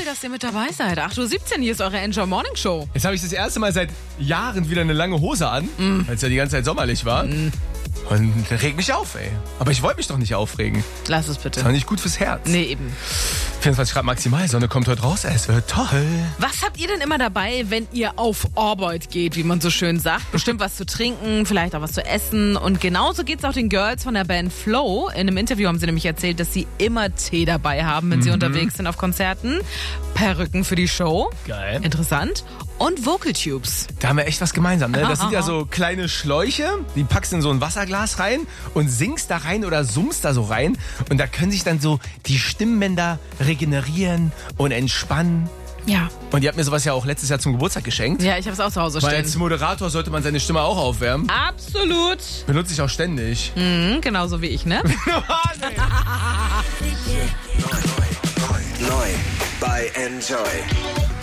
dass ihr mit dabei seid. 8:17 Uhr, hier ist eure Enjoy Morning Show. Jetzt habe ich das erste Mal seit Jahren wieder eine lange Hose an, weil es ja die ganze Zeit sommerlich war. Und regt mich auf, ey. Aber ich wollte mich doch nicht aufregen. Lass es bitte. Das ist doch nicht gut fürs Herz. Nee, eben. 24 Grad maximal, Sonne kommt heute raus, es wird toll. Was habt ihr denn immer dabei, wenn ihr auf Arbeit geht, wie man so schön sagt? Bestimmt was zu trinken, vielleicht auch was zu essen. Und genauso geht's auch den Girls von der Band Flow. In einem Interview haben sie nämlich erzählt, dass sie immer Tee dabei haben, wenn sie unterwegs sind auf Konzerten. Perücken für die Show. Geil. Interessant. Und Vocal Tubes. Da haben wir echt was gemeinsam, ne? Das sind ja so kleine Schläuche, die packst in so ein Wasserglas rein und singst da rein oder summst da so rein. Und da können sich dann so die Stimmbänder regenerieren und entspannen. Ja. Und ihr habt mir sowas ja auch letztes Jahr zum Geburtstag geschenkt. Ja, ich habe es auch zu Hause Weil stehen. als Moderator sollte man seine Stimme auch aufwärmen. Absolut. Benutze ich auch ständig. Genauso wie ich, ne? Neu bei Enjoy.